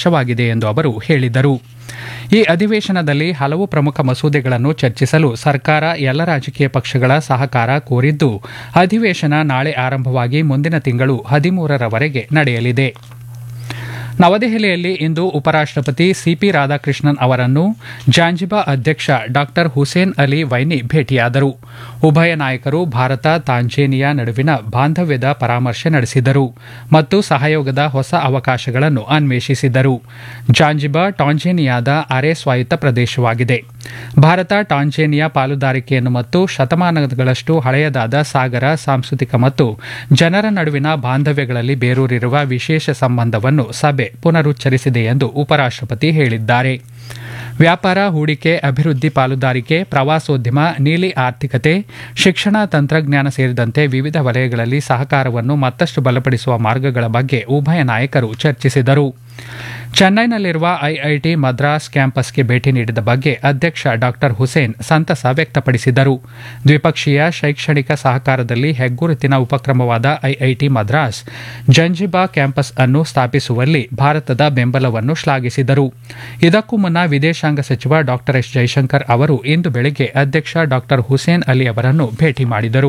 ವರ್ಷವಾಗಿದೆ ಎಂದು ಅವರು ಹೇಳಿದರು. ಈ ಅಧಿವೇಶನದಲ್ಲಿ ಹಲವು ಪ್ರಮುಖ ಮಸೂದೆಗಳನ್ನು ಚರ್ಚಿಸಲು ಸರ್ಕಾರ ಎಲ್ಲ ರಾಜಕೀಯ ಪಕ್ಷಗಳ ಸಹಕಾರ ಕೋರಿದ್ದು, ಅಧಿವೇಶನ ನಾಳೆ ಆರಂಭವಾಗಿ ಮುಂದಿನ ತಿಂಗಳು 13ರವರೆಗೆ ನಡೆಯಲಿದೆ. ನವದೆಹಲಿಯಲ್ಲಿ ಇಂದು ಉಪರಾಷ್ಟಪತಿ ಸಿಪಿ ರಾಧಾಕೃಷ್ಣನ್ ಅವರನ್ನು ಜಾಂಜಿಬಾ ಅಧ್ಯಕ್ಷ ಡಾ ಹುಸೇನ್ ಅಲಿ ವೈನಿ ಭೇಟಿಯಾದರು. ಉಭಯ ನಾಯಕರು ಭಾರತ ತಾಂಜೇನಿಯಾ ನಡುವಿನ ಬಾಂಧವ್ಯದ ಪರಾಮರ್ಶೆ ನಡೆಸಿದರು ಮತ್ತು ಸಹಯೋಗದ ಹೊಸ ಅವಕಾಶಗಳನ್ನು ಅನ್ವೇಷಿಸಿದರು. ಜಾಂಜಿಬಾ ಟಾಂಜೇನಿಯಾದ ಅರೆ ಸ್ವಾಯತ್ತ ಪ್ರದೇಶವಾಗಿದೆ. ಭಾರತ ಟಾಂಜೇನಿಯಾ ಪಾಲುದಾರಿಕೆಯನ್ನು ಮತ್ತು ಶತಮಾನಗಳಷ್ಟು ಹಳೆಯದಾದ ಸಾಗರ, ಸಾಂಸ್ಕೃತಿಕ ಮತ್ತು ಜನರ ನಡುವಿನ ಬಾಂಧವ್ಯಗಳಲ್ಲಿ ಬೇರೂರಿರುವ ವಿಶೇಷ ಸಂಬಂಧವನ್ನು ಸಭೆ ಪುನರುಚ್ಚರಿಸಿದೆ ಎಂದು ಉಪರಾಷ್ಟಪತಿ ಹೇಳಿದ್ದಾರೆ. ವ್ಯಾಪಾರ, ಹೂಡಿಕೆ, ಅಭಿವೃದ್ಧಿ, ಪಾಲುದಾರಿಕೆ, ಪ್ರವಾಸೋದ್ಯಮ, ನೀಲಿ ಆರ್ಥಿಕತೆ, ಶಿಕ್ಷಣ, ತಂತ್ರಜ್ಞಾನ ಸೇರಿದಂತೆ ವಿವಿಧ ವಲಯಗಳಲ್ಲಿ ಸಹಕಾರವನ್ನು ಮತ್ತಷ್ಟು ಬಲಪಡಿಸುವ ಮಾರ್ಗಗಳ ಬಗ್ಗೆ ಉಭಯ ನಾಯಕರು ಚರ್ಚಿಸಿದರು. ಚೆನ್ನೈನಲ್ಲಿರುವ ಐಐಟಿ ಮದ್ರಾಸ್ ಕ್ಯಾಂಪಸ್ಗೆ ಭೇಟಿ ನೀಡಿದ ಬಗ್ಗೆ ಅಧ್ಯಕ್ಷ ಡಾ ಹುಸೇನ್ ಸಂತಸ ವ್ಯಕ್ತಪಡಿಸಿದರು. ದ್ವಿಪಕ್ಷೀಯ ಶೈಕ್ಷಣಿಕ ಸಹಕಾರದಲ್ಲಿ ಹೆಗ್ಗುರುತಿನ ಉಪಕ್ರಮವಾದ ಐಐಟಿ ಮದ್ರಾಸ್ ಜಂಜಿಬಾ ಕ್ಯಾಂಪಸ್ ಅನ್ನು ಸ್ಥಾಪಿಸುವಲ್ಲಿ ಭಾರತದ ಬೆಂಬಲವನ್ನು ಶ್ಲಾಘಿಸಿದರು. ಇದಕ್ಕೂ ಮುನ್ನ ವಿದೇಶಾಂಗ ಸಚಿವ ಡಾ ಎಸ್ ಜೈಶಂಕರ್ ಅವರು ಇಂದು ಬೆಳಗ್ಗೆ ಅಧ್ಯಕ್ಷ ಡಾ ಹುಸೇನ್ ಅಲಿ ಅವರನ್ನು ಭೇಟಿ ಮಾಡಿದರು.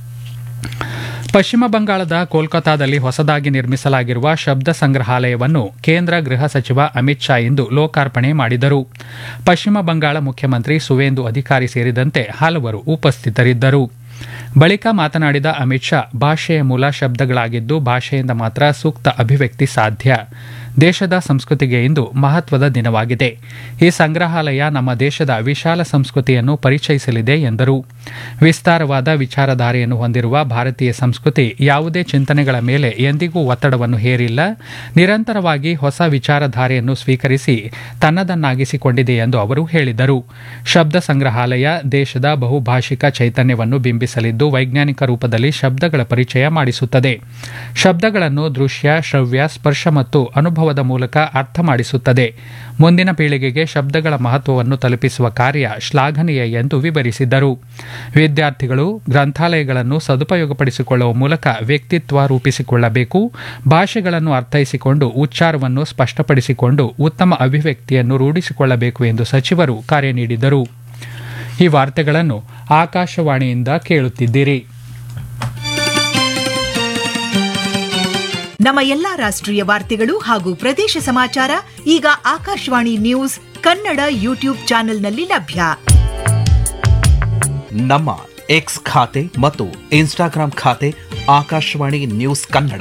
ಪಶ್ಚಿಮ ಬಂಗಾಳದ ಕೋಲ್ಕತಾದಲ್ಲಿ ಹೊಸದಾಗಿ ನಿರ್ಮಿಸಲಾಗಿರುವ ಶಬ್ದ ಸಂಗ್ರಹಾಲಯವನ್ನು ಕೇಂದ್ರ ಗೃಹ ಸಚಿವ ಅಮಿತ್ ಶಾ ಇಂದು ಲೋಕಾರ್ಪಣೆ ಮಾಡಿದರು. ಪಶ್ಚಿಮ ಬಂಗಾಳ ಮುಖ್ಯಮಂತ್ರಿ ಸುವೇಂದು ಅಧಿಕಾರಿ ಸೇರಿದಂತೆ ಹಲವರು ಉಪಸ್ಥಿತರಿದ್ದರು. ಬಳಿಕ ಮಾತನಾಡಿದ ಅಮಿತ್ ಶಾ, ಭಾಷೆಯ ಮೂಲ ಶಬ್ದಗಳಾಗಿದ್ದು ಭಾಷೆಯಿಂದ ಮಾತ್ರ ಸೂಕ್ತ ಅಭಿವ್ಯಕ್ತಿ ಸಾಧ್ಯ. ದೇಶದ ಸಂಸ್ಕೃತಿಗೆ ಇಂದು ಮಹತ್ವದ ದಿನವಾಗಿದೆ. ಈ ಸಂಗ್ರಹಾಲಯ ನಮ್ಮ ದೇಶದ ವಿಶಾಲ ಸಂಸ್ಕೃತಿಯನ್ನು ಪರಿಚಯಿಸಲಿದೆ ಎಂದರು. ವಿಸ್ತಾರವಾದ ವಿಚಾರಧಾರೆಯನ್ನು ಹೊಂದಿರುವ ಭಾರತೀಯ ಸಂಸ್ಕೃತಿ ಯಾವುದೇ ಚಿಂತನೆಗಳ ಮೇಲೆ ಎಂದಿಗೂ ಒತ್ತಡವನ್ನು ಹೇರಿಲ್ಲ, ನಿರಂತರವಾಗಿ ಹೊಸ ವಿಚಾರಧಾರೆಯನ್ನು ಸ್ವೀಕರಿಸಿ ತನ್ನದನ್ನಾಗಿಸಿಕೊಂಡಿದೆ ಎಂದು ಅವರು ಹೇಳಿದರು. ಶಬ್ದ ಸಂಗ್ರಹಾಲಯ ದೇಶದ ಬಹುಭಾಷಿಕ ಚೈತನ್ಯವನ್ನು ಬಿಂಬಿಸಲಿದ್ದು, ವೈಜ್ಞಾನಿಕ ರೂಪದಲ್ಲಿ ಶಬ್ದಗಳ ಪರಿಚಯ ಮಾಡಿಸುತ್ತದೆ. ಶಬ್ದಗಳನ್ನು ದೃಶ್ಯ, ಶ್ರವ್ಯ, ಸ್ಪರ್ಶ ಮತ್ತು ಅನುಭವದ ಮೂಲಕ ಅರ್ಥ ಮಾಡಿಸುತ್ತದೆ. ಮುಂದಿನ ಪೀಳಿಗೆಗೆ ಶಬ್ದಗಳ ಮಹತ್ವವನ್ನು ತಲುಪಿಸುವ ಕಾರ್ಯ ಶ್ಲಾಘನೀಯ ಎಂದು ವಿವರಿಸಿದರು. ವಿದ್ಯಾರ್ಥಿಗಳು ಗ್ರಂಥಾಲಯಗಳನ್ನು ಸದುಪಯೋಗಪಡಿಸಿಕೊಳ್ಳುವ ಮೂಲಕ ವ್ಯಕ್ತಿತ್ವ ರೂಪಿಸಿಕೊಳ್ಳಬೇಕು. ಭಾಷೆಗಳನ್ನು ಅರ್ಥೈಸಿಕೊಂಡು ಉಚ್ಚಾರವನ್ನು ಸ್ಪಷ್ಟಪಡಿಸಿಕೊಂಡು ಉತ್ತಮ ಅಭಿವ್ಯಕ್ತಿಯನ್ನು ರೂಢಿಸಿಕೊಳ್ಳಬೇಕು ಎಂದು ಸಚಿವರು ಕರೆ ನೀಡಿದರು. ಈ ವಾರ್ತೆಗಳನ್ನು ಆಕಾಶವಾಣಿಯಿಂದ ಕೇಳುತ್ತಿದ್ದೀರಿ. ನಮ್ಮ ಎಲ್ಲಾ ರಾಷ್ಟ್ರೀಯ ವಾರ್ತೆಗಳು ಹಾಗೂ ಪ್ರದೇಶ ಸಮಾಚಾರ ಈಗ ಆಕಾಶವಾಣಿ ನ್ಯೂಸ್ ಕನ್ನಡ ಯೂಟ್ಯೂಬ್ ಚಾನೆಲ್ನಲ್ಲಿ ಲಭ್ಯ. ನಮ್ಮ ಎಕ್ಸ್ ಖಾತೆ ಮತ್ತು ಇನ್ಸ್ಟಾಗ್ರಾಂ ಖಾತೆ ಆಕಾಶವಾಣಿ ನ್ಯೂಸ್ ಕನ್ನಡ.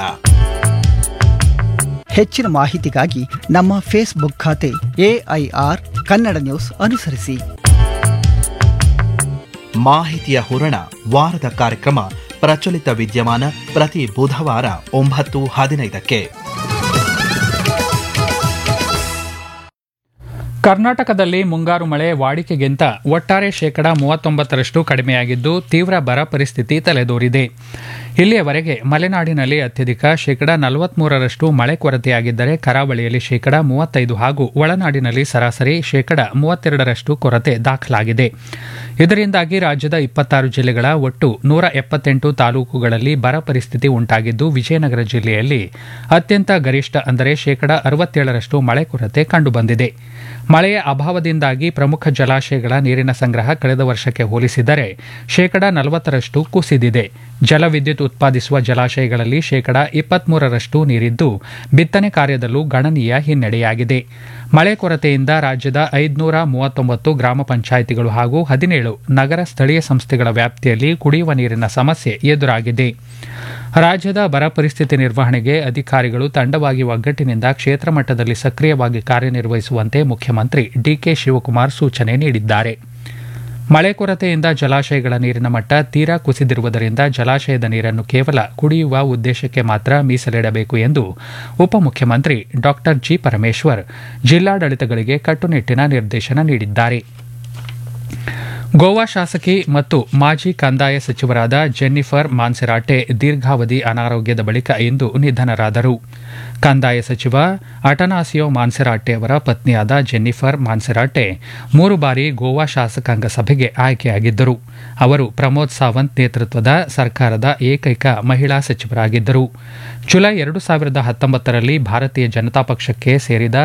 ಹೆಚ್ಚಿನ ಮಾಹಿತಿಗಾಗಿ ನಮ್ಮ ಫೇಸ್ಬುಕ್ ಖಾತೆ AIR ಕನ್ನಡ ನ್ಯೂಸ್ ಅನುಸರಿಸಿ. ಮಾಹಿತಿಯ ಹೂರಣ ವಾರದ ಕಾರ್ಯಕ್ರಮ ಪ್ರಚಲಿತ ವಿದ್ಯಮಾನ ಪ್ರತಿ ಬುಧವಾರ 9:15ಕ್ಕೆ. ಕರ್ನಾಟಕದಲ್ಲಿ ಮುಂಗಾರು ಮಳೆ ವಾಡಿಕೆಗಿಂತ ಒಟ್ಟಾರೆ 39% ಕಡಿಮೆಯಾಗಿದ್ದು ತೀವ್ರ ಬರ ಪರಿಸ್ಥಿತಿ ತಲೆದೋರಿದೆ. ಇಲ್ಲಿಯವರೆಗೆ ಮಲೆನಾಡಿನಲ್ಲಿ ಅತ್ಯಧಿಕ 43% ಮಳೆ ಕೊರತೆಯಾಗಿದ್ದರೆ ಕರಾವಳಿಯಲ್ಲಿ 35% ಹಾಗೂ ಒಳನಾಡಿನಲ್ಲಿ ಸರಾಸರಿ 32% ಕೊರತೆ ದಾಖಲಾಗಿದೆ. ಇದರಿಂದಾಗಿ ರಾಜ್ಯದ 26 ಜಿಲ್ಲೆಗಳ ಒಟ್ಟು 178 ತಾಲೂಕುಗಳಲ್ಲಿ ಬರ ಪರಿಸ್ಥಿತಿ ಉಂಟಾಗಿದ್ದು, ವಿಜಯನಗರ ಜಿಲ್ಲೆಯಲ್ಲಿ ಅತ್ಯಂತ ಗರಿಷ್ಠ ಅಂದರೆ 67% ಮಳೆ ಕೊರತೆ ಕಂಡುಬಂದಿದೆ. ಮಳೆಯ ಅಭಾವದಿಂದಾಗಿ ಪ್ರಮುಖ ಜಲಾಶಯಗಳ ನೀರಿನ ಸಂಗ್ರಹ ಕಳೆದ ವರ್ಷಕ್ಕೆ ಹೋಲಿಸಿದರೆ 40% ಕುಸಿದಿದೆ. ಜಲವಿದ್ಯುತ್ ಉತ್ಪಾದಿಸುವ ಜಲಾಶಯಗಳಲ್ಲಿ 23% ನೀರಿದ್ದು, ಬಿತ್ತನೆ ಕಾರ್ಯದಲ್ಲೂ ಗಣನೀಯ ಹಿನ್ನಡೆಯಾಗಿದೆ. ಮಳೆ ಕೊರತೆಯಿಂದ ರಾಜ್ಯದ 539 ಗ್ರಾಮ ಪಂಚಾಯಿತಿಗಳು ಹಾಗೂ 17 ನಗರ ಸ್ಥಳೀಯ ಸಂಸ್ಥೆಗಳ ವ್ಯಾಪ್ತಿಯಲ್ಲಿ ಕುಡಿಯುವ ನೀರಿನ ಸಮಸ್ಯೆ ಎದುರಾಗಿದೆ. ರಾಜ್ಯದ ಬರ ಪರಿಸ್ಥಿತಿ ನಿರ್ವಹಣೆಗೆ ಅಧಿಕಾರಿಗಳು ತಂಡವಾಗಿ ಒಗ್ಗಟ್ಟಿನಿಂದ ಕ್ಷೇತ್ರ ಮಟ್ಟದಲ್ಲಿ ಸಕ್ರಿಯವಾಗಿ ಕಾರ್ಯನಿರ್ವಹಿಸುವಂತೆ ಮುಖ್ಯಮಂತ್ರಿ ಡಿಕೆ ಶಿವಕುಮಾರ್ ಸೂಚನೆ ನೀಡಿದ್ದಾರೆ. ಮಳೆ ಕೊರತೆಯಿಂದ ಜಲಾಶಯಗಳ ನೀರಿನ ಮಟ್ಟ ತೀರಾ ಕುಸಿದಿರುವುದರಿಂದ ಜಲಾಶಯದ ನೀರನ್ನು ಕೇವಲ ಕುಡಿಯುವ ಉದ್ದೇಶಕ್ಕೆ ಮಾತ್ರ ಮೀಸಲಿಡಬೇಕು ಎಂದು ಉಪಮುಖ್ಯಮಂತ್ರಿ ಡಾ ಜಿ ಪರಮೇಶ್ವರ್ ಜಿಲ್ಲಾಡಳಿತಗಳಿಗೆ ಕಟ್ಟುನಿಟ್ಟಿನ ನಿರ್ದೇಶನ ನೀಡಿದ್ದಾರೆ. ಗೋವಾ ಶಾಸಕಿ ಮತ್ತು ಮಾಜಿ ಕಂದಾಯ ಸಚಿವರಾದ ಜೆನ್ನಿಫರ್ ಮಾನ್ಸೆರಾಟೆ ದೀರ್ಘಾವಧಿ ಅನಾರೋಗ್ಯದ ಬಳಿಕ ಇಂದು ನಿಧನರಾದರು. ಕಂದಾಯ ಸಚಿವ ಅಟನಾಸಿಯೋ ಮಾನ್ಸೆರಾಟೆ ಅವರ ಪತ್ನಿಯಾದ ಜೆನ್ನಿಫರ್ ಮಾನ್ಸೆರಾಟೆ 3 ಬಾರಿ ಗೋವಾ ಶಾಸಕಾಂಗ ಸಭೆಗೆ ಆಯ್ಕೆಯಾಗಿದ್ದರು. ಅವರು ಪ್ರಮೋದ್ ಸಾವಂತ್ ನೇತೃತ್ವದ ಸರ್ಕಾರದ ಏಕೈಕ ಮಹಿಳಾ ಸಚಿವರಾಗಿದ್ದರು. ಜುಲೈ 2019ರಲ್ಲಿ ಭಾರತೀಯ ಜನತಾ ಪಕ್ಷಕ್ಕೆ ಸೇರಿದ